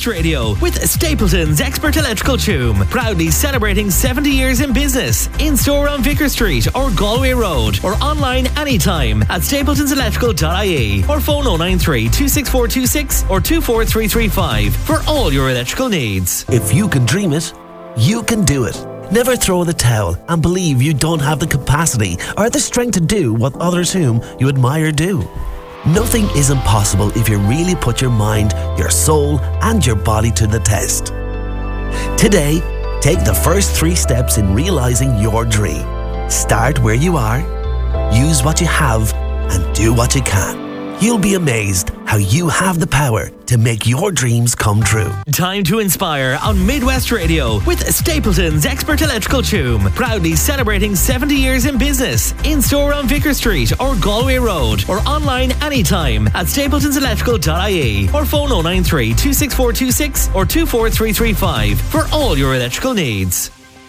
Midwest Radio with Stapleton's Expert Electrical Choom. Proudly celebrating 70 years in business. In-store on Vicar Street or Galway Road, or online anytime at stapletonselectrical.ie, or phone 093 26426 or 24335 for all your electrical needs. If you can dream it, you can do it. Never throw in the towel and believe you don't have the capacity or the strength to do what others whom you admire do. Nothing is impossible if you really put your mind, your soul and your body to the test. Today, take the first 3 steps in realising your dream. Start where you are, use what you have and do what you can. You'll be amazed how you have the power to make your dreams come true. Time to inspire on Midwest Radio with Stapleton's Expert Electrical Choom. Proudly celebrating 70 years in business. In-store on Vicar Street or Galway Road, or online anytime at stapletonselectrical.ie, or phone 093 26426 or 24335 for all your electrical needs.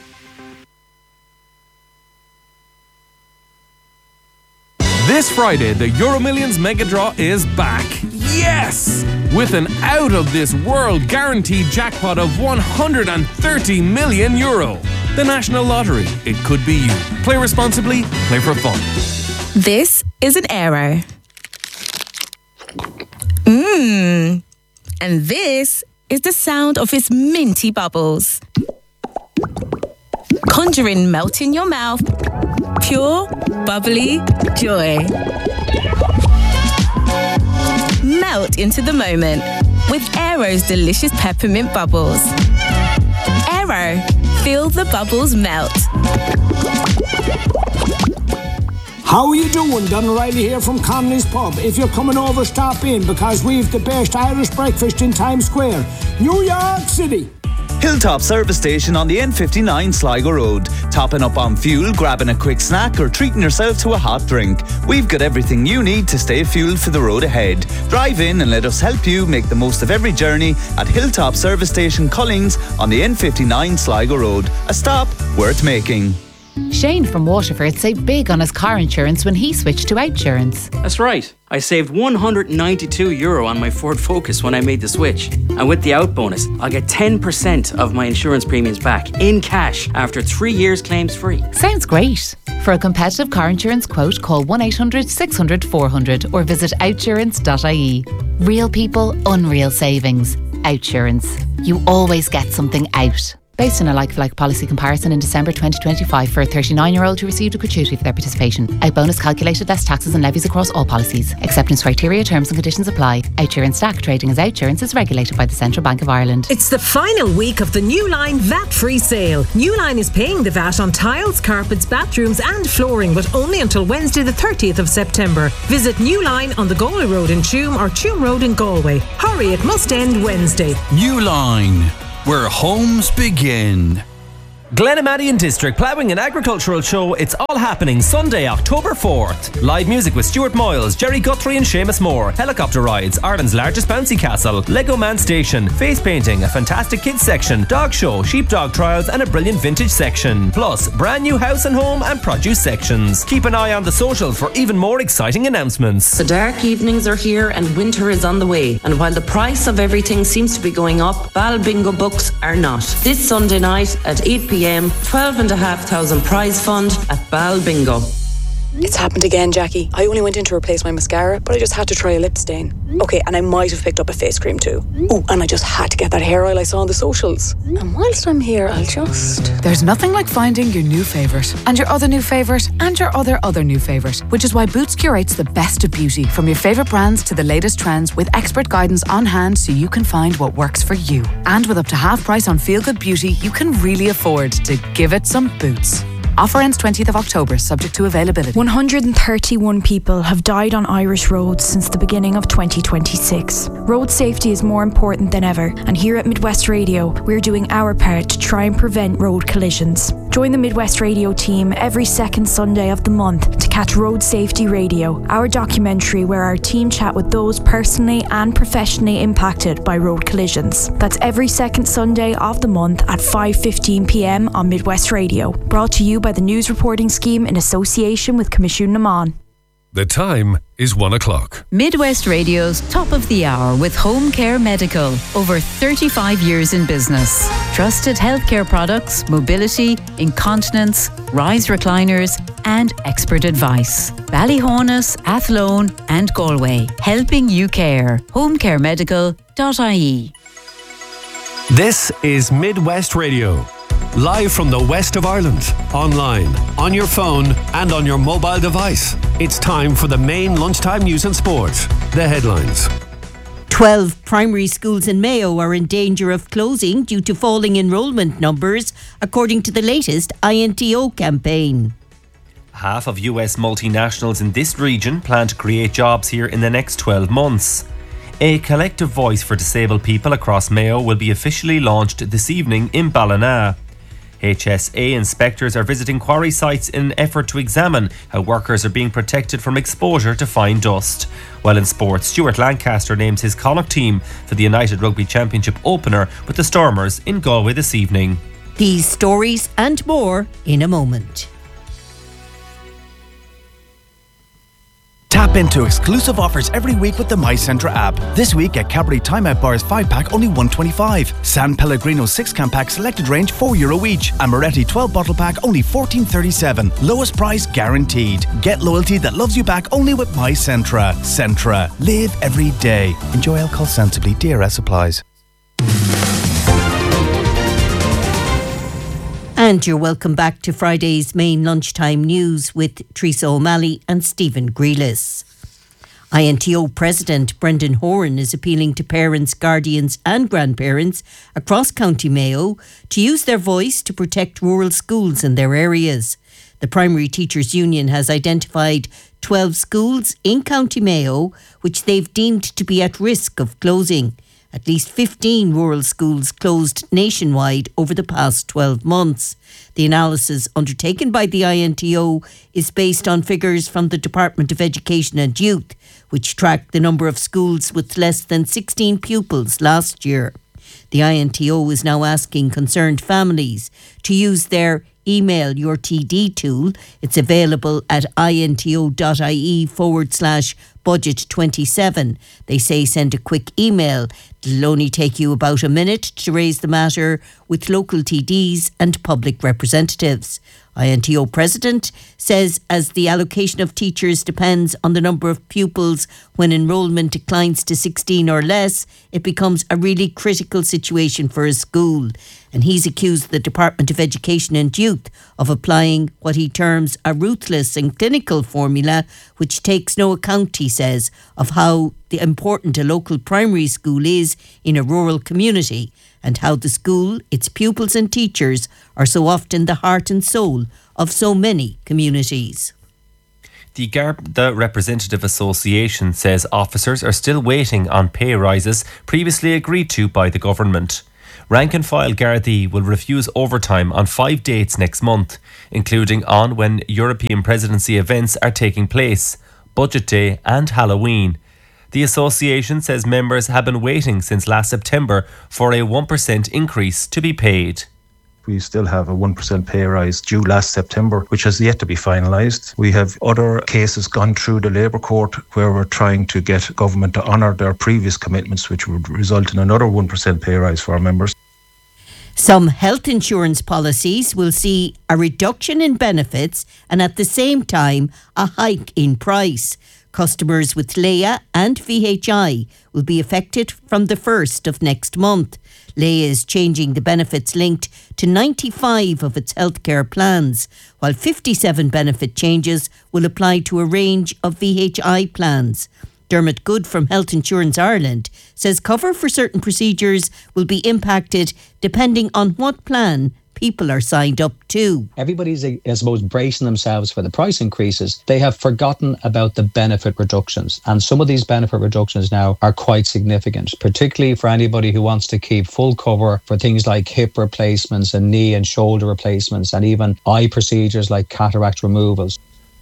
This Friday, the EuroMillions Mega Draw is back. Yes! With an out-of-this-world guaranteed jackpot of €130 million. The National Lottery. It could be you. Play responsibly, play for fun. This is an Aero. And this is the sound of its minty bubbles. Conjuring melt in your mouth. Pure, bubbly joy. Melt into the moment with Aero's delicious peppermint bubbles. Aero, feel the bubbles melt. How are you doing? Don O'Reilly here from Connolly's Pub. If you're coming over, stop in because we've the best Irish breakfast in Times Square, New York City. Hilltop Service Station on the N59 Sligo Road. Topping up on fuel, grabbing a quick snack or treating yourself to a hot drink. We've got everything you need to stay fueled for the road ahead. Drive in and let us help you make the most of every journey at Hilltop Service Station Collings on the N59 Sligo Road. A stop worth making. Shane from Waterford saved big on his car insurance when he switched to Outsurance. That's right. I saved €192 on my Ford Focus when I made the switch. And with the out bonus, I'll get 10% of my insurance premiums back in cash after 3 years claims free. Sounds great. For a competitive car insurance quote, call 1-800 600 400 or visit outsurance.ie. Real people, unreal savings. Outsurance. You always get something out. Based on a like-for-like policy comparison in December 2025 for a 39-year-old who received a gratuity for their participation. Out bonus calculated less taxes and levies across all policies. Acceptance criteria, terms and conditions apply. Outsurance Stack trading as Outsurance is regulated by the Central Bank of Ireland. It's the final week of the New Line VAT-free sale. New Line is paying the VAT on tiles, carpets, bathrooms and flooring, but only until Wednesday the 30th of September. Visit New Line on the Galway Road in Choom or Choom Road in Galway. Hurry, it must end Wednesday. New Line, where homes begin. Glenamadian District Ploughing and Agricultural Show. It's all happening Sunday, October 4th. Live music with Stuart Moyles, Jerry Guthrie and Seamus Moore. Helicopter rides, Ireland's largest bouncy castle, Lego Man Station, face painting, a fantastic kids section, dog show, sheepdog trials and a brilliant vintage section. Plus, brand new house and home and produce sections. Keep an eye on the social for even more exciting announcements. The dark evenings are here and winter is on the way. And while the price of everything seems to be going up, Bal Bingo books are not. This Sunday night at 8 p.m, 12,500 prize fund at Bal Bingo. It's happened again, Jackie. I only went in to replace my mascara, but I just had to try a lip stain. Okay, and I might have picked up a face cream too. Oh, and I just had to get that hair oil I saw on the socials. And whilst I'm here, I'll just... There's nothing like finding your new favourite, and your other new favourite, and your other new favourite, which is why Boots curates the best of beauty, from your favourite brands to the latest trends, with expert guidance on hand so you can find what works for you. And with up to half price on Feel Good Beauty, you can really afford to give it some Boots. Offer ends 20th of October, subject to availability. 131 people have died on Irish roads since the beginning of 2026. Road safety is more important than ever, and here at Midwest Radio, we're doing our part to try and prevent road collisions. Join the Midwest Radio team every second Sunday of the month to catch Road Safety Radio, our documentary where our team chat with those personally and professionally impacted by road collisions. That's every second Sunday of the month at 5:15 p.m. on Midwest Radio. Brought to you by the News Reporting Scheme in association with Comisiún na Mán. The time is 1 o'clock. Midwest Radio's Top of the Hour with Home Care Medical. Over 35 years in business. Trusted healthcare products, mobility, incontinence, rise recliners, and expert advice. Ballyhonus, Athlone, and Galway. Helping you care. homecaremedical.ie. This is Midwest Radio. Live from the west of Ireland, online, on your phone and on your mobile device. It's time for the main lunchtime news and sport. The headlines. 12 primary schools in Mayo are in danger of closing due to falling enrolment numbers, according to the latest INTO campaign. Half of US multinationals in this region plan to create jobs here in the next 12 months. A collective voice for disabled people across Mayo will be officially launched this evening in Ballina. HSA inspectors are visiting quarry sites in an effort to examine how workers are being protected from exposure to fine dust. While in sports, Stuart Lancaster names his Connacht team for the United Rugby Championship opener with the Stormers in Galway this evening. These stories and more in a moment. Tap into exclusive offers every week with the MyCentra app. This week, get Cadbury Time Out Bars 5-pack only $1.25. San Pellegrino 6-can pack selected range €4 each. And Moretti 12 bottle pack only $14.37. Lowest price guaranteed. Get loyalty that loves you back only with MyCentra. Centra. Live every day. Enjoy alcohol sensibly. DRS applies. And you're welcome back to Friday's main lunchtime news with Teresa O'Malley and Stephen Grealis. INTO President Brendan Horan is appealing to parents, guardians and grandparents across County Mayo to use their voice to protect rural schools in their areas. The Primary Teachers Union has identified 12 schools in County Mayo which they've deemed to be at risk of closing. At least 15 rural schools closed nationwide over the past 12 months. The analysis undertaken by the INTO is based on figures from the Department of Education and Youth, which tracked the number of schools with less than 16 pupils last year. The INTO is now asking concerned families to use their Email Your TD tool. It's available at into.ie/budget27. They say send a quick email. It'll only take you about a minute to raise the matter with local TDs and public representatives. INTO President says as the allocation of teachers depends on the number of pupils, when enrolment declines to 16 or less, it becomes a really critical situation for a school. And he's accused the Department of Education and Youth of applying what he terms a ruthless and clinical formula which takes no account, he says, of how important a local primary school is in a rural community, and how the school, its pupils and teachers are so often the heart and soul of so many communities. The Garda Representative Association says officers are still waiting on pay rises previously agreed to by the government. Rank and file Gardaí will refuse overtime on 5 dates next month, including on when European presidency events are taking place, Budget Day and Halloween. The association says members have been waiting since last September for a 1% increase to be paid. We still have a 1% pay rise due last September, which has yet to be finalised. We have other cases gone through the Labour Court where we're trying to get government to honour their previous commitments, which would result in another 1% pay rise for our members. Some health insurance policies will see a reduction in benefits and at the same time a hike in price. Customers with Leia and VHI will be affected from the 1st of next month. Leia is changing the benefits linked to 95 of its healthcare plans, while 57 benefit changes will apply to a range of VHI plans. Dermot Good from Health Insurance Ireland says cover for certain procedures will be impacted depending on what plan people are signed up to. Everybody's, I suppose, bracing themselves for the price increases. They have forgotten about the benefit reductions. And some of these benefit reductions now are quite significant, particularly for anybody who wants to keep full cover for things like hip replacements and knee and shoulder replacements and even eye procedures like cataract removals.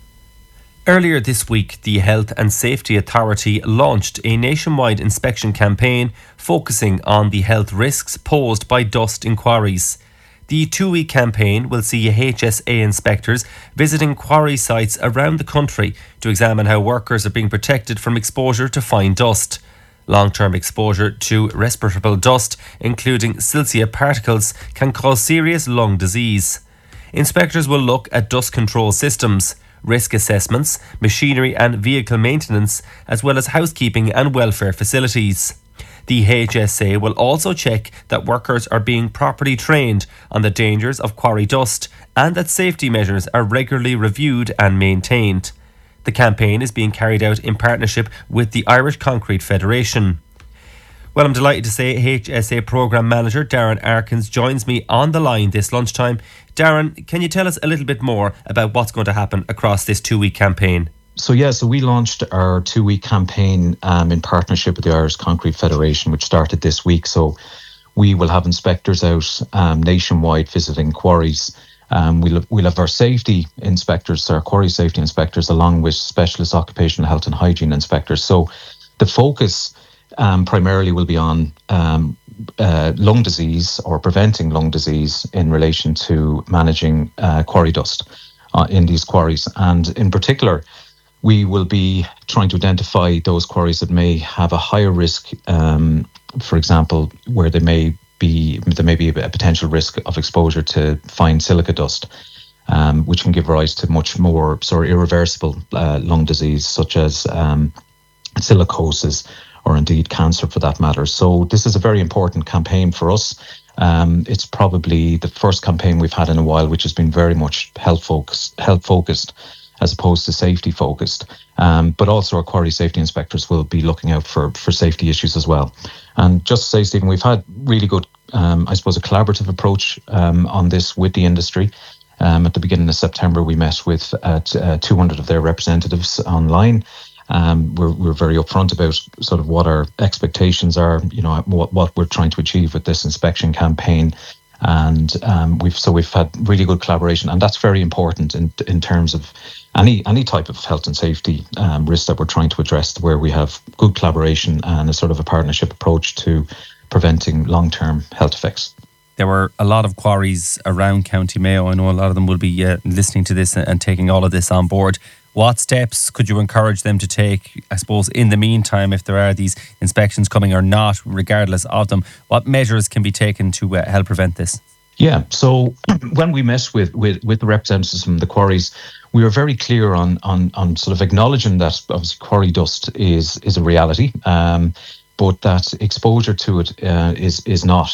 Earlier this week, the Health and Safety Authority launched a nationwide inspection campaign focusing on the health risks posed by dust in quarries. The 2-week campaign will see HSA inspectors visiting quarry sites around the country to examine how workers are being protected from exposure to fine dust. Long-term exposure to respirable dust, including silicate particles, can cause serious lung disease. Inspectors will look at dust control systems, risk assessments, machinery and vehicle maintenance, as well as housekeeping and welfare facilities. The HSA will also check that workers are being properly trained on the dangers of quarry dust and that safety measures are regularly reviewed and maintained. The campaign is being carried out in partnership with the Irish Concrete Federation. Well, I'm delighted to say HSA Programme Manager Darren Arkins joins me on the line this lunchtime. Darren, can you tell us a little bit more about what's going to happen across this 2-week campaign? So we launched our 2-week campaign in partnership with the Irish Concrete Federation, which started this week. So we will have inspectors out nationwide visiting quarries. We'll have our safety inspectors, our quarry safety inspectors, along with specialist occupational health and hygiene inspectors. So the focus primarily will be on lung disease or preventing lung disease in relation to managing quarry dust in these quarries. And in particular, we will be trying to identify those quarries that may have a higher risk, for example, where there may be a potential risk of exposure to fine silica dust, which can give rise to much more irreversible lung disease, such as silicosis or indeed cancer for that matter. So this is a very important campaign for us. It's probably the first campaign we've had in a while which has been very much health focused as opposed to safety focused. But also our quarry safety inspectors will be looking out for safety issues as well. And just to say, Stephen, we've had really good, a collaborative approach on this with the industry. At the beginning of September, we met with 200 of their representatives online. We're very upfront about sort of what our expectations are, what we're trying to achieve with this inspection campaign. And we've had really good collaboration, and that's very important in terms of any type of health and safety risk that we're trying to address, where we have good collaboration and a sort of a partnership approach to preventing long-term health effects. There were a lot of quarries around County Mayo. I know a lot of them will be listening to this and taking all of this on board. What steps could you encourage them to take, I suppose, in the meantime, if there are these inspections coming or not, regardless of them? What measures can be taken to help prevent this? Yeah, so when we met with the representatives from the quarries, we were very clear on sort of acknowledging that obviously quarry dust is a reality, but that exposure to it is not.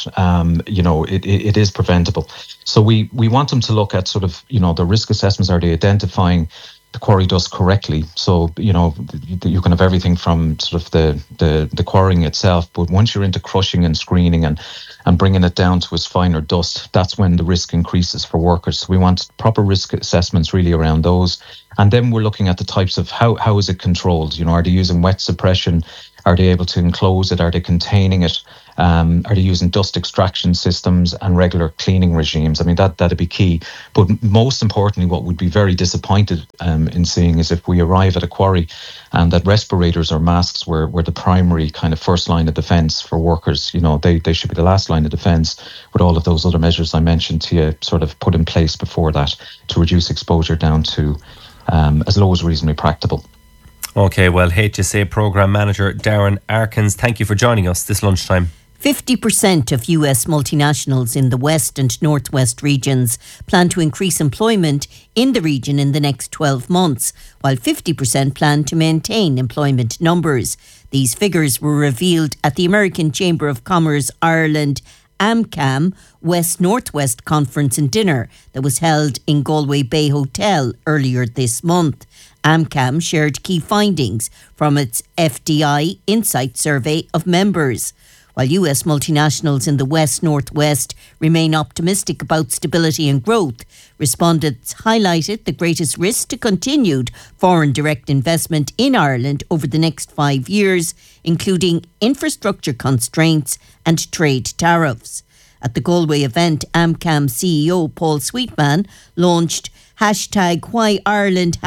It is preventable. So we want them to look at sort of, the risk assessments. Are they identifying the quarry dust correctly? So, you can have everything from sort of the quarrying itself, but once you're into crushing and screening and bringing it down to its finer dust, that's when the risk increases for workers. So we want proper risk assessments really around those. And then we're looking at the types of how is it controlled? Are they using wet suppression? Are they able to enclose it? Are they containing it? Are they using dust extraction systems and regular cleaning regimes? I mean, that'd be key. But most importantly, what we'd be very disappointed in seeing is if we arrive at a quarry and that respirators or masks were the primary kind of first line of defence for workers. They should be the last line of defence, with all of those other measures I mentioned to you sort of put in place before that to reduce exposure down to as low as reasonably practicable. Okay, well, HSA Programme Manager Darren Arkins, thank you for joining us this lunchtime. 50% of US multinationals in the West and Northwest regions plan to increase employment in the region in the next 12 months, while 50% plan to maintain employment numbers. These figures were revealed at the American Chamber of Commerce Ireland AMCAM West Northwest Conference and Dinner that was held in Galway Bay Hotel earlier this month. AMCAM shared key findings from its FDI Insight Survey of members. While US multinationals in the West Northwest remain optimistic about stability and growth, respondents highlighted the greatest risk to continued foreign direct investment in Ireland over the next 5 years, including infrastructure constraints and trade tariffs. At the Galway event, AMCAM CEO Paul Sweetman launched #WhyIreland,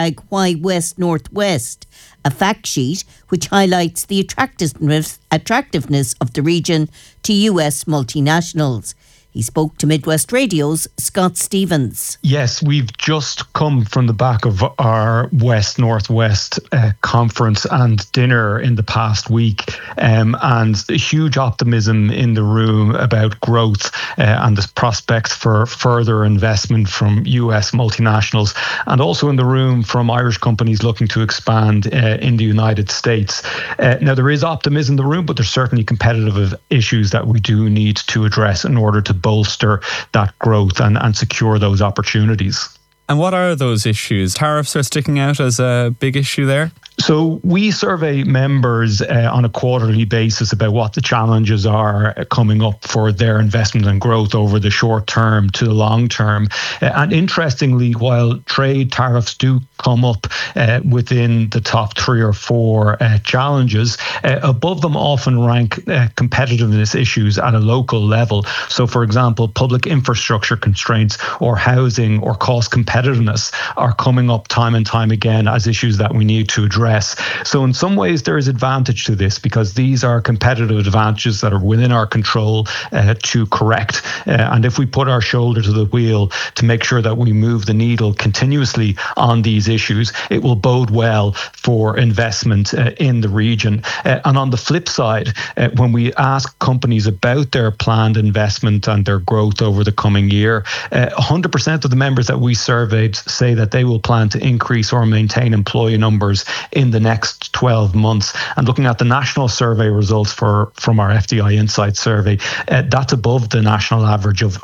#WhyWestNorthwest, a fact sheet which highlights the attractiveness of the region to US multinationals. He spoke to Midwest Radio's Scott Stevens. Yes, we've just come from the back of our West Northwest conference and dinner in the past week, and a huge optimism in the room about growth and the prospects for further investment from US multinationals, and also in the room from Irish companies looking to expand in the United States. Now, there is optimism in the room, but there's certainly competitive issues that we do need to address in order to bolster that growth and secure those opportunities. And what are those issues? Tariffs are sticking out as a big issue there? So we survey members on a quarterly basis about what the challenges are coming up for their investment and growth over the short term to the long term. And interestingly, while trade tariffs do come up within the top 3 or 4 challenges, above them often rank competitiveness issues at a local level. So, for example, public infrastructure constraints or housing or cost competitiveness are coming up time and time again as issues that we need to address. So in some ways there is advantage to this because these are competitive advantages that are within our control to correct. And if we put our shoulder to the wheel to make sure that we move the needle continuously on these issues, it will bode well for investment in the region. And on the flip side, when we ask companies about their planned investment and their growth over the coming year, 100% of the members that we surveyed say that they will plan to increase or maintain employee numbers in the next 12 months. And looking at the national survey results from our FDI Insight survey, that's above the national average of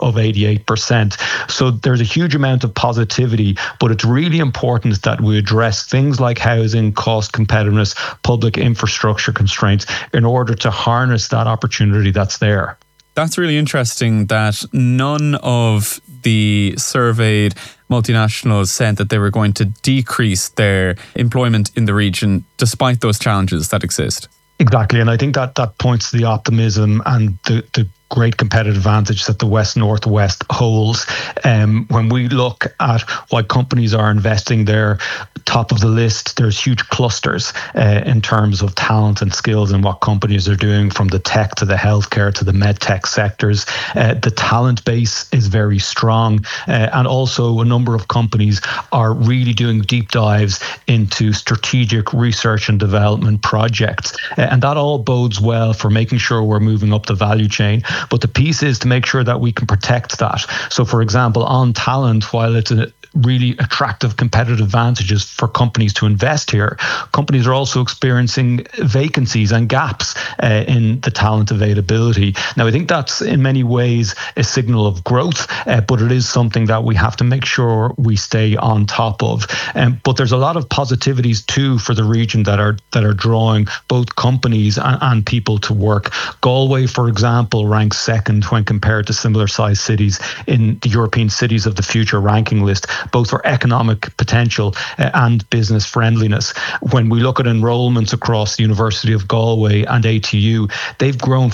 88%. So there's a huge amount of positivity, but it's really important that we address things like housing, cost competitiveness, public infrastructure constraints in order to harness that opportunity that's there. That's really interesting that none of the surveyed multinationals said that they were going to decrease their employment in the region despite those challenges that exist. Exactly, and I think that points to the optimism and the great competitive advantage that the West Northwest holds. When we look at why companies are investing there, top of the list, there's huge clusters in terms of talent and skills and what companies are doing, from the tech to the healthcare to the med tech sectors. The talent base is very strong, and also a number of companies are really doing deep dives into strategic research and development projects, and that all bodes well for making sure we're moving up the value chain. But the piece is to make sure that we can protect that. So, for example, on talent, while it's a really attractive competitive advantages for companies to invest here, companies are also experiencing vacancies and gaps in the talent availability. Now, I think that's in many ways a signal of growth, but it is something that we have to make sure we stay on top of. But there's a lot of positivities too for the region that are drawing both companies and people to work. Galway, for example, ranks second when compared to similar sized cities in the European Cities of the Future ranking list, both for economic potential and business friendliness. When we look at enrolments across the University of Galway and ATU, they've grown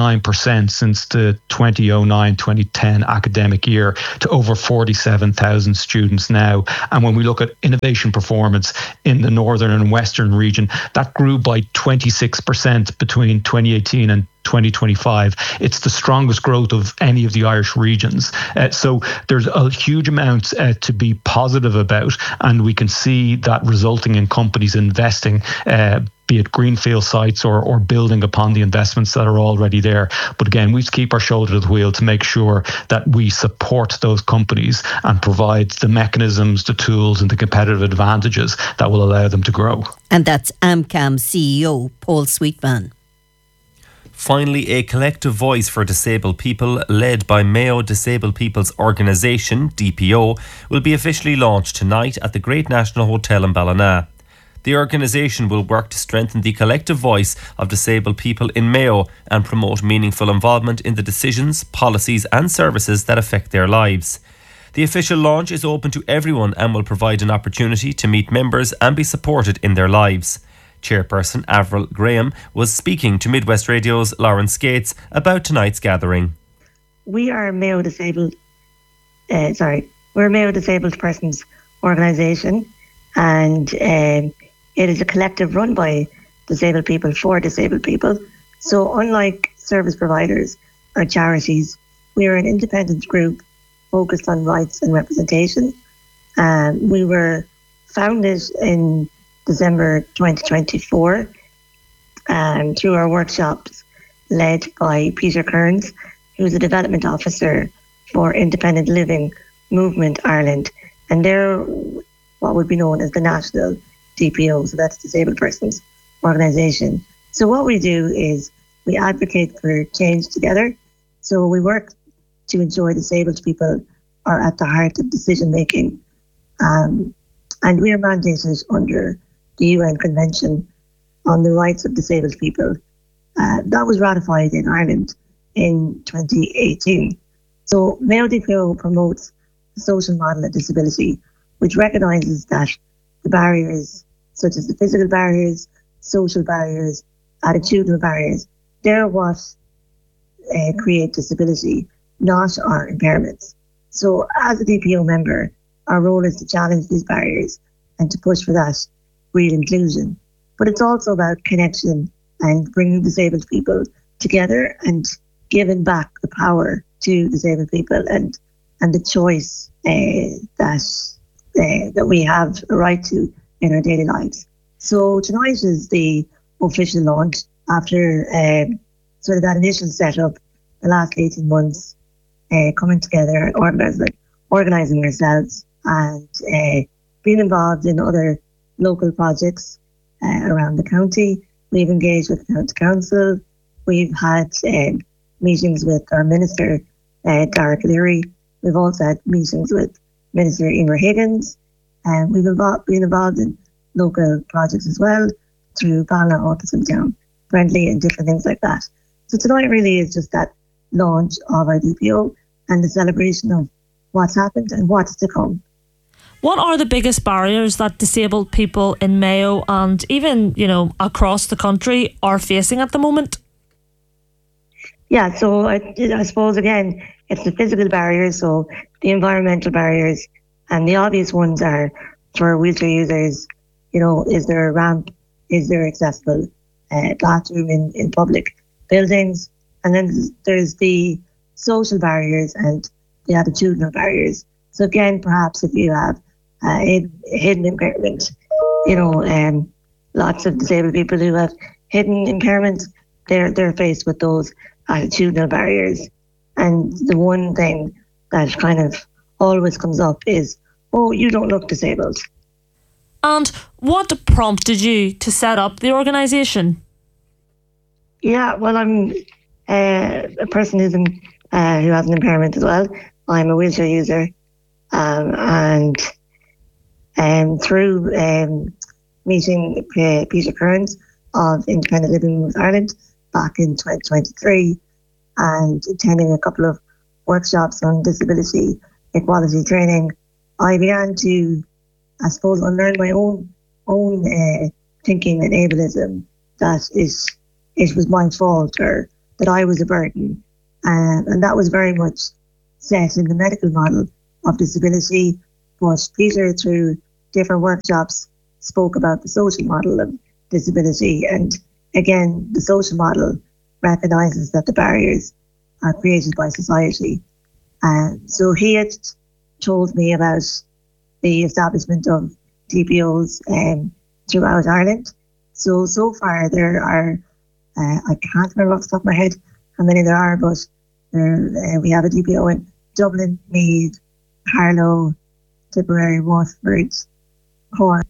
49% since the 2009-2010 academic year to over 47,000 students now. And when we look at innovation performance in the northern and western region, that grew by 26% between 2018 and 2025. It's the strongest growth of any of the Irish regions. So there's a huge amount to be positive about, and we can see that resulting in companies investing, be it greenfield sites or building upon the investments that are already there. But again, we have to keep our shoulder to the wheel to make sure that we support those companies and provide the mechanisms, the tools and the competitive advantages that will allow them to grow. And that's AmCam CEO Paul Sweetman. Finally, a collective voice for disabled people led by Mayo Disabled People's Organisation, DPO, will be officially launched tonight at the Great National Hotel in Ballina. The organisation will work to strengthen the collective voice of disabled people in Mayo and promote meaningful involvement in the decisions, policies and services that affect their lives. The official launch is open to everyone and will provide an opportunity to meet members and be supported in their lives. Chairperson Avril Graham was speaking to Midwest Radio's Lauren Skates about tonight's gathering. We're a Mayo Disabled Persons Organisation, and it is a collective run by disabled people for disabled people. So unlike service providers or charities we're an independent group focused on rights and representation. We were founded in December 2024 through our workshops led by Peter Kearns, who's a development officer for Independent Living Movement Ireland. And they're what would be known as the National DPO, so that's Disabled Persons Organisation. So what we do is we advocate for change together. So we work to ensure disabled people are at the heart of decision making. And we are mandated under the UN Convention on the Rights of Disabled People. That was ratified in Ireland in 2018. So Mayo DPO promotes the social model of disability, which recognises that the barriers, such as the physical barriers, social barriers, attitudinal barriers, they're what create disability, not our impairments. So as a DPO member, our role is to challenge these barriers and to push for that real inclusion. But it's also about connection and bringing disabled people together and giving back the power to disabled people and the choice that we have a right to in our daily lives. So tonight is the official launch after sort of that initial setup, the last 18 months, coming together and organising ourselves and being involved in other local projects around the county. We've engaged with the county council. We've had meetings with our minister, Derek Leary. We've also had meetings with Minister Emer Higgins. And we've been involved in local projects as well through Bala Autism Town Friendly and different things like that. So tonight really is just that launch of our DPO and the celebration of what's happened and what's to come. What are the biggest barriers that disabled people in Mayo and even, across the country are facing at the moment? Yeah, so I suppose, again, it's the physical barriers, so the environmental barriers, and the obvious ones are for wheelchair users, is there a ramp, is there accessible bathroom in public buildings? And then there's the social barriers and the attitudinal barriers. So again, perhaps if you have hidden impairment, lots of disabled people who have hidden impairment, they're faced with those attitudinal barriers. And the one thing that kind of always comes up is, oh, you don't look disabled. And what prompted you to set up the organisation? Yeah, well, I'm a person who has an impairment as well. I'm a wheelchair user. And through meeting Peter Kearns of Independent Living Movement Ireland back in 2023 and attending a couple of workshops on disability equality training, I began to, I suppose, unlearn my own thinking and ableism that it was my fault or that I was a burden. And that was very much set in the medical model of disability. But Peter, through different workshops, spoke about the social model of disability. And again, the social model recognises that the barriers are created by society. So he had told me about the establishment of DPOs throughout Ireland. So far there are, I can't remember off the top of my head how many there are, but we have a DPO in Dublin, Meath, Harlow, Tipperary, Waterford, Cork,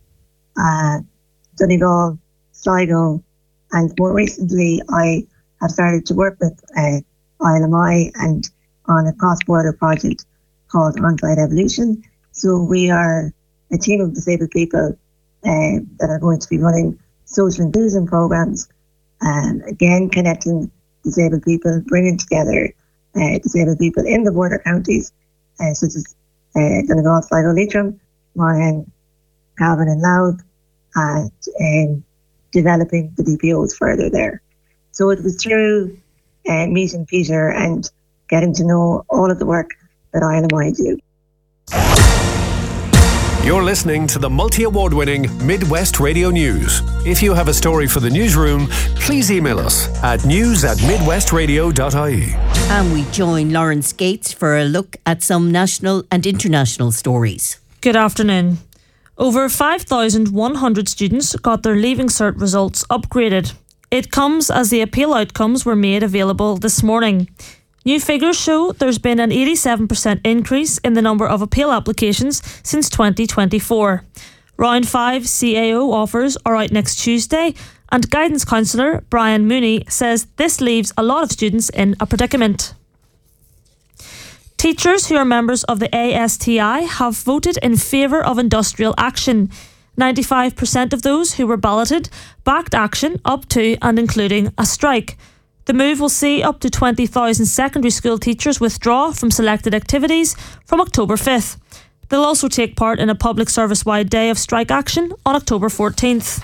Donegal, Sligo, and more recently I have started to work with ILMI and on a cross-border project called On-Site Evolution. So we are a team of disabled people that are going to be running social inclusion programs, again connecting disabled people, bringing together disabled people in the border counties, such as Donegal, Sligo, Leitrim, Monaghan, Cavan and Louth, and developing the DPOs further there. So it was through meeting Peter and getting to know all of the work that ILMI do. You're listening to the multi-award-winning Midwest Radio News. If you have a story for the newsroom, please email us at news@midwestradio.ie. And we join Lawrence Gates for a look at some national and international stories. Good afternoon. Over 5,100 students got their Leaving Cert results upgraded. It comes as the appeal outcomes were made available this morning. New figures show there's been an 87% increase in the number of appeal applications since 2024. Round 5 CAO offers are out next Tuesday, and guidance counsellor Brian Mooney says this leaves a lot of students in a predicament. Teachers who are members of the ASTI have voted in favour of industrial action. 95% of those who were balloted backed action up to and including a strike. The move will see up to 20,000 secondary school teachers withdraw from selected activities from October 5th. They'll also take part in a public service-wide day of strike action on October 14th.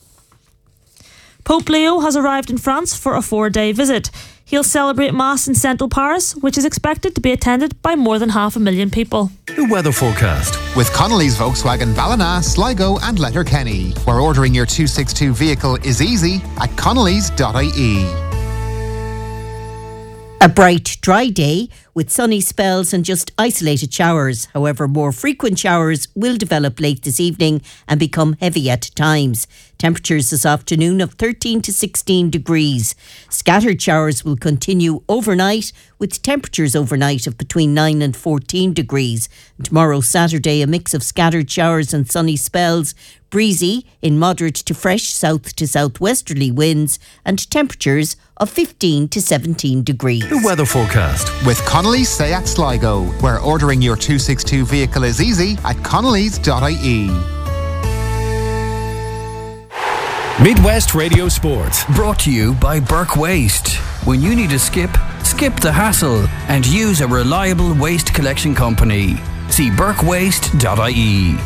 Pope Leo has arrived in France for a 4-day visit. He'll celebrate Mass in central Paris, which is expected to be attended by more than 500,000 people. The weather forecast. With Connolly's Volkswagen Ballina, Sligo and Letterkenny, where ordering your 262 vehicle is easy at connellys.ie. A bright, dry day with sunny spells and just isolated showers. However, more frequent showers will develop late this evening and become heavy at times. Temperatures this afternoon of 13 to 16 degrees. Scattered showers will continue overnight with temperatures overnight of between 9 and 14 degrees. And tomorrow, Saturday, a mix of scattered showers and sunny spells. Breezy in moderate to fresh south to southwesterly winds and temperatures of 15 to 17 degrees. The weather forecast. With Connolly's Seat Sligo, where ordering your 262 vehicle is easy at connellys.ie. Midwest Radio Sport. Brought to you by Burke Waste. When you need a skip the hassle and use a reliable waste collection company. See burkewaste.ie.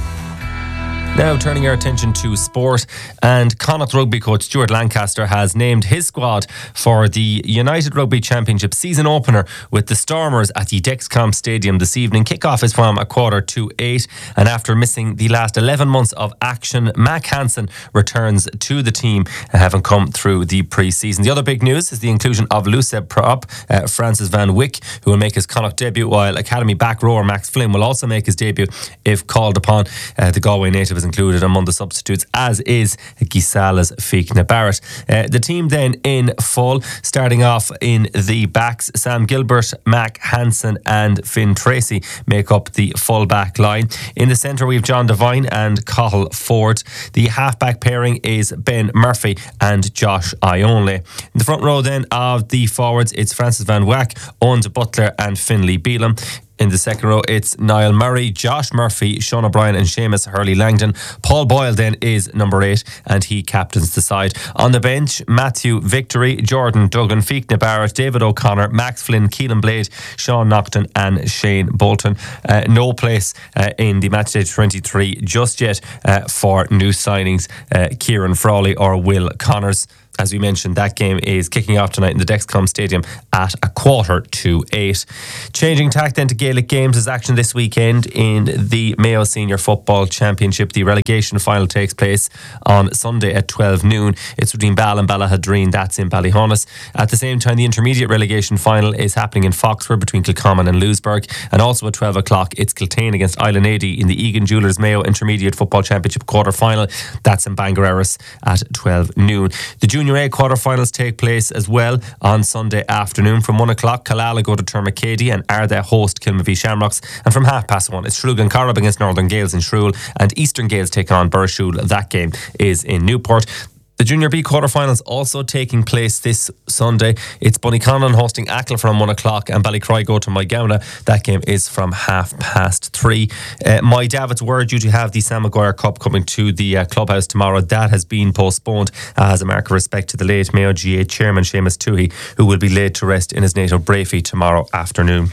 Now turning our attention to sport, and Connacht rugby coach Stuart Lancaster has named his squad for the United Rugby Championship season opener with the Stormers at the Dexcom Stadium this evening. Kick-off is from 7:45, and after missing the last 11 months of action, Mac Hansen returns to the team, having come through the pre-season. The other big news is the inclusion of Luceb prop Francis Van Wyk, who will make his Connacht debut, while Academy back rower Max Flynn will also make his debut if called upon. The Galway native is included among the substitutes, as is Gisala's Fiachna Barrett. The team then in full, starting off in the backs. Sam Gilbert, Mac Hansen and Finn Tracy make up the full back line. In the centre we have John Devine and Cathal Ford. The half-back pairing is Ben Murphy and Josh Ionley. In the front row then of the forwards, it's Francis Van Wyk, Owens Butler and Finlay Beelum. In the second row, it's Niall Murray, Josh Murphy, Sean O'Brien and Seamus Hurley-Langdon. Paul Boyle then is number 8 and he captains the side. On the bench, Matthew Victory, Jordan Duggan, Fiachna Barrett, David O'Connor, Max Flynn, Keelan Blade, Sean Nocton and Shane Bolton. No place in the Matchday 23 just yet for new signings, Kieran Frawley or Will Connors. As we mentioned, that game is kicking off tonight in the Dexcom Stadium at 7:45. Changing tack then to Gaelic games as action this weekend in the Mayo Senior Football Championship. The relegation final takes place on Sunday at 12 noon. It's between Ball and Ballahadreen. That's in Ballyhonus. At the same time, the intermediate relegation final is happening in Foxford between Kilcommon and Lewisburg. And also at 12 o'clock, it's Kiltane against Island 80 in the Egan Jewellers Mayo Intermediate Football Championship quarter final. That's in Bangereras at 12 noon. The Junior A quarter-finals take place as well on Sunday afternoon. From 1 o'clock, Killala go to Termacady and Ardagh host Kilmavie Shamrocks. And from 1:30, it's Shrewg and Corrib against Northern Gales in Shrewell, and Eastern Gales take on Burrishoole. That game is in Newport. The Junior B quarterfinals also taking place this Sunday. It's Bunnyconnon hosting Ackle from 1 o'clock and Ballycroy go to Mygowna. That game is from 3:30. My Davids were due to have the Sam Maguire Cup coming to the clubhouse tomorrow. That has been postponed as a mark of respect to the late Mayo GA chairman Seamus Toohey, who will be laid to rest in his native Brafey tomorrow afternoon.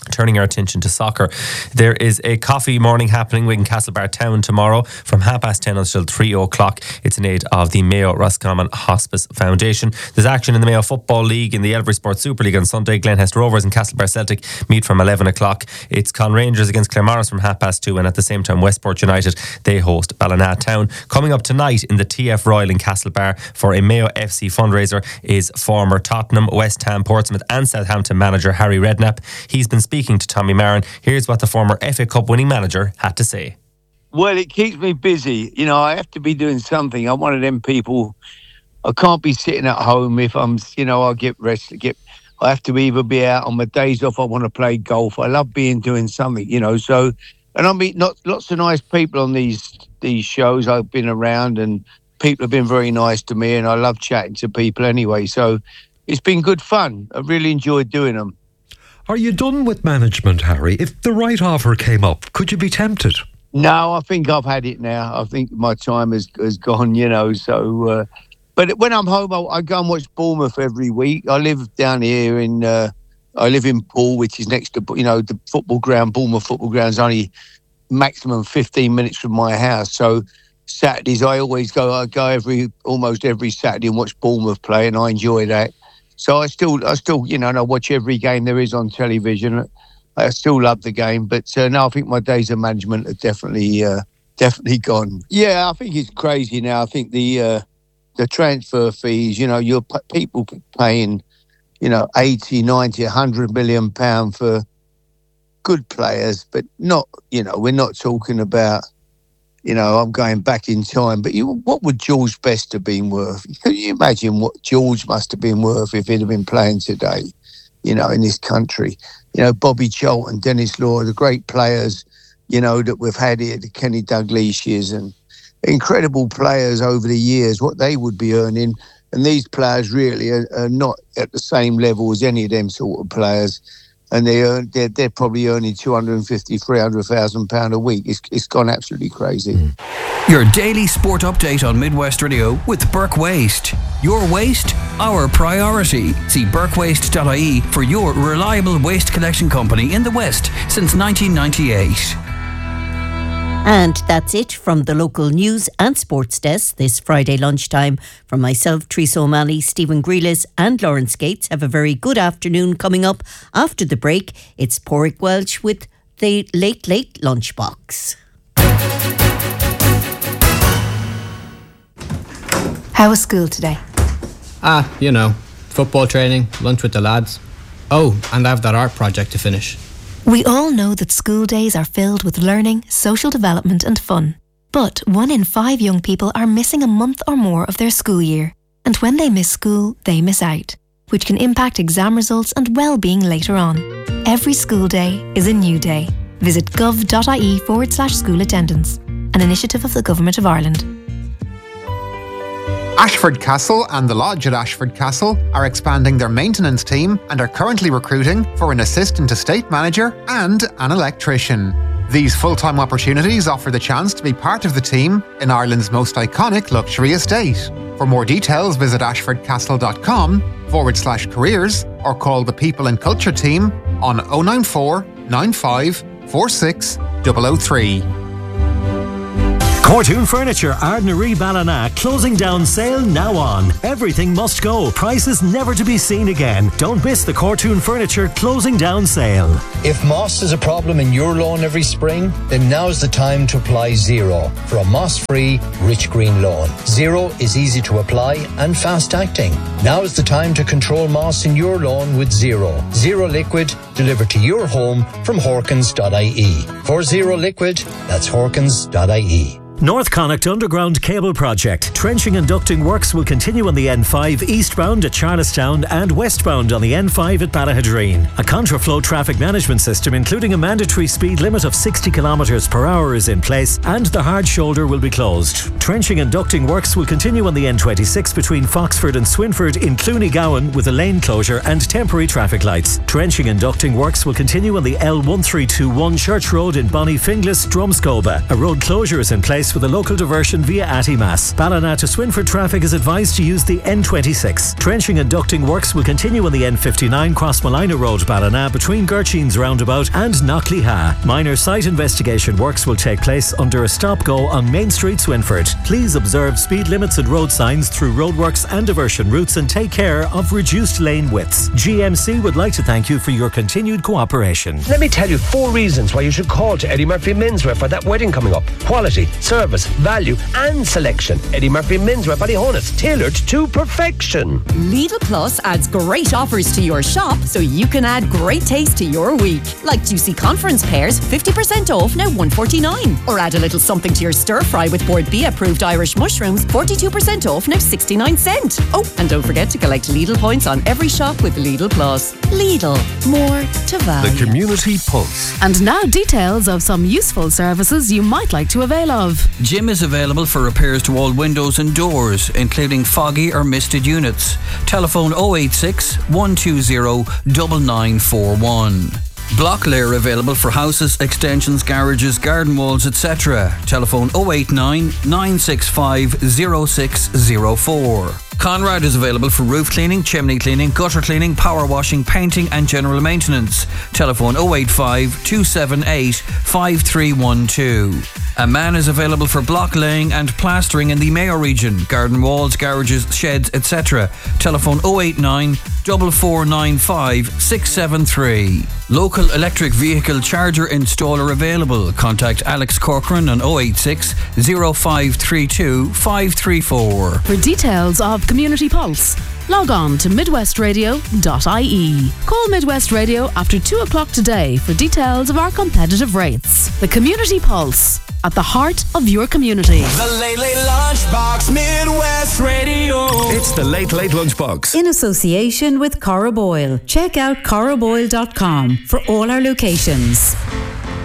Turning our attention to soccer, there is a coffee morning happening in Castlebar Town tomorrow from 10:30 until 3:00. It's in aid of the Mayo Roscommon Hospice Foundation. There's action in the Mayo Football League in the Elvery Sports Super League on Sunday. Glenhest Rovers and Castlebar Celtic meet from 11:00. It's Con Rangers against Claremorris from 2:30, and at the same time Westport United, they host Ballina Town. Coming up tonight in the TF Royal in Castlebar for a Mayo FC fundraiser is former Tottenham, West Ham, Portsmouth and Southampton manager Harry Redknapp. He's been speaking to Tommy Marin. Here's what the former FA Cup winning manager had to say. Well, it keeps me busy. You know, I have to be doing something. I'm one of them people. I can't be sitting at home if I'm, I'll get rested. I have to either be out on my days off. I want to play golf. I love doing something, So, and I meet lots of nice people on these shows. I've been around and people have been very nice to me, and I love chatting to people anyway. So it's been good fun. I really enjoyed doing them. Are you done with management, Harry? If the right offer came up, could you be tempted? No, I think I've had it now. I think my time has gone, So, but when I'm home, I go and watch Bournemouth every week. I live down here I live in Poole, which is next to, the football ground. Bournemouth football ground is only maximum 15 minutes from my house. So Saturdays, I go almost every Saturday and watch Bournemouth play, and I enjoy that. So I still, and I watch every game there is on television. I still love the game, but no, I think my days of management are definitely gone. Yeah, I think it's crazy now. I think the transfer fees, you're people paying, 80, 90, 100 million pound for good players, but not, we're not talking about, I'm going back in time, but what would George Best have been worth? Can you imagine what George must have been worth if he'd have been playing today, in this country? Bobby Charlton, Dennis Law, the great players, that we've had here, the Kenny Dalglish and incredible players over the years, what they would be earning. And these players really are not at the same level as any of them sort of players. And they're probably earning £250,000, £300,000 a week. It's gone absolutely crazy. Your daily sport update on Midwest Radio with Burke Waste. Your waste, our priority. See burkewaste.ie for your reliable waste collection company in the West since 1998. And that's it from the local news and sports desk this Friday lunchtime. From myself, Teresa O'Malley, Stephen Grealis and Lawrence Gates. Have a very good afternoon. Coming up after the break, it's Porrick Welch with the Late Lunchbox. How was school today? Football training, lunch with the lads. Oh, and I have that art project to finish. We all know that school days are filled with learning, social development and fun. But 1 in 5 young people are missing a month or more of their school year. And when they miss school, they miss out, which can impact exam results and well-being later on. Every school day is a new day. Visit gov.ie/school attendance, an initiative of the Government of Ireland. Ashford Castle and the Lodge at Ashford Castle are expanding their maintenance team and are currently recruiting for an assistant estate manager and an electrician. These full-time opportunities offer the chance to be part of the team in Ireland's most iconic luxury estate. For more details, visit ashfordcastle.com/careers or call the People and Culture team on 094 95 46 003. Cortoon Furniture, Ardnaree Ballina, closing down sale now on. Everything must go. Prices never to be seen again. Don't miss the Cortoon Furniture closing down sale. If moss is a problem in your lawn every spring, then now's the time to apply Zero for a moss-free, rich green lawn. Zero is easy to apply and fast-acting. Now is the time to control moss in your lawn with Zero. Zero Liquid delivered to your home from Horkins.ie. For Zero Liquid, that's Horkins.ie. North Connacht Underground Cable Project. Trenching and ducting works will continue on the N5 eastbound at Charlestown and westbound on the N5 at Ballahadreen. A contraflow traffic management system including a mandatory speed limit of 60 km per hour is in place and the hard shoulder will be closed. Trenching and ducting works will continue on the N26 between Foxford and Swinford in Clooney-Gowan with a lane closure and temporary traffic lights. Trenching and ducting works will continue on the L1321 Church Road in Bonnie Finglas, Drumscoba. A road closure is in place place with a local diversion via Attimas. Ballina to Swinford traffic is advised to use the N26. Trenching and ducting works will continue on the N59 Crossmalina Road, Ballina, between Gertchines Roundabout and Knockleyha. Minor site investigation works will take place under a stop-go on Main Street, Swinford. Please observe speed limits and road signs through roadworks and diversion routes and take care of reduced lane widths. GMC would like to thank you for your continued cooperation. Let me tell you 4 reasons why you should call to Eddie Murphy Menswear for that wedding coming up. Quality, service, value and selection. Eddie Murphy Menswear, Ballyhonus, tailored to perfection. Lidl Plus adds great offers to your shop so you can add great taste to your week. Like juicy conference pears, 50% off now $1.49. Or add a little something to your stir fry with Board B approved Irish mushrooms, 42% off now 69 cents. Oh, and don't forget to collect Lidl points on every shop with Lidl Plus. Lidl, more to value. The Community Pulse. And now details of some useful services you might like to avail of. Jim is available for repairs to all windows and doors, including foggy or misted units. Telephone 086 120 9941. Block layer available for houses, extensions, garages, garden walls, etc. Telephone 089 965 0604. Conrad is available for roof cleaning, chimney cleaning, gutter cleaning, power washing, painting and general maintenance. Telephone 085 278 5312. A man is available for block laying and plastering in the Mayo region, garden walls, garages, sheds, etc. Telephone 089 4495 673. Local electric vehicle charger installer available. Contact Alex Corcoran on 086 0532 534. For details of Community Pulse, log on to midwestradio.ie. Call Midwest Radio after 2 o'clock today for details of our competitive rates. The Community Pulse, at the heart of your community. The Late Late Lunchbox, Midwest Radio. It's the Late Late Lunchbox. In association with Cora Boyle. Check out coraboyle.com for all our locations.